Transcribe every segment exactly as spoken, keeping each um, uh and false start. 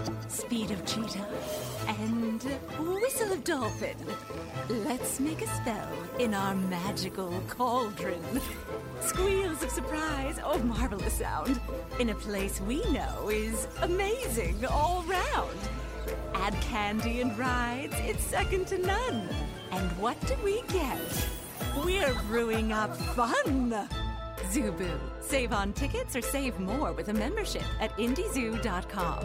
speed of cheetah, and whistle of dolphin. Let's make a spell in our magical cauldron. Squeals of surprise, oh, marvelous sound, in a place we know is amazing all round. Add candy and rides, it's second to none. And what do we get? We're brewing up fun. Zoo-Boo. Save on tickets or save more with a membership at Indy Zoo dot com.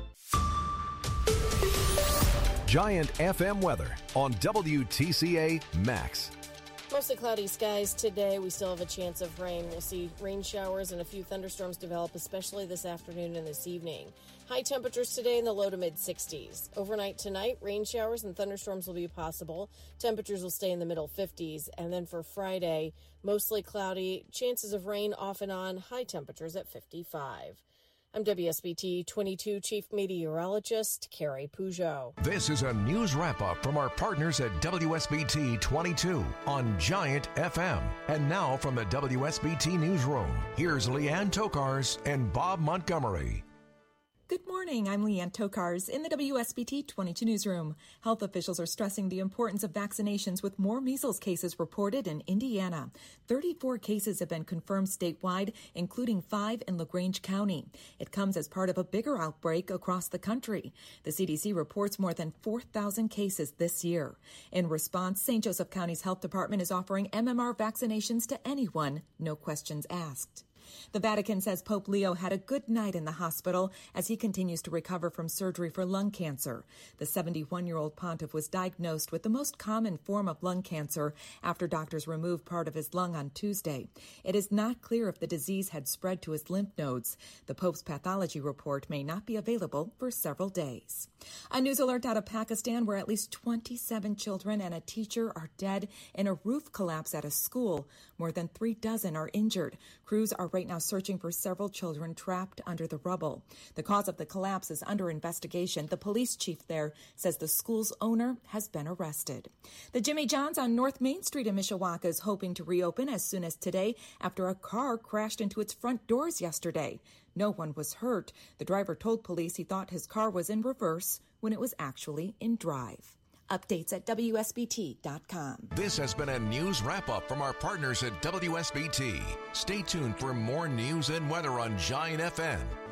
Giant F M weather on W T C A Max. Mostly cloudy skies today. We still have a chance of rain. We'll see rain showers and a few thunderstorms develop, especially this afternoon and this evening. High temperatures today in the low to mid sixties. Overnight tonight, rain showers and thunderstorms will be possible. Temperatures will stay in the middle fifties. And then for Friday, mostly cloudy, chances of rain off and on, high temperatures at fifty-five. I'm W S B T twenty-two Chief Meteorologist Carrie Peugeot. This is a news wrap-up from our partners at W S B T twenty-two on Giant F M. And now from the W S B T Newsroom, here's Leanne Tokars and Bob Montgomery. Good morning. I'm Leanne Tokars in the W S B T twenty-two newsroom. Health officials are stressing the importance of vaccinations with more measles cases reported in Indiana. thirty-four cases have been confirmed statewide, including five in LaGrange County. It comes as part of a bigger outbreak across the country. The C D C reports more than four thousand cases this year. In response, Saint Joseph County's health department is offering M M R vaccinations to anyone, no questions asked. The Vatican says Pope Leo had a good night in the hospital as he continues to recover from surgery for lung cancer. The seventy-one-year-old pontiff was diagnosed with the most common form of lung cancer after doctors removed part of his lung on Tuesday. It is not clear if the disease had spread to his lymph nodes. The Pope's pathology report may not be available for several days. A news alert out of Pakistan where at least twenty-seven children and a teacher are dead in a roof collapse at a school. More than three dozen are injured. Crews are right now searching for several children trapped under the rubble. The cause of the collapse is under investigation. The police chief there says the school's owner has been arrested. The Jimmy John's on North Main Street in Mishawaka is hoping to reopen as soon as today after a car crashed into its front doors yesterday. No one was hurt. The driver told police he thought his car was in reverse when it was actually in drive. Updates at W S B T dot com. This has been a news wrap-up from our partners at W S B T. Stay tuned for more news and weather on Giant F M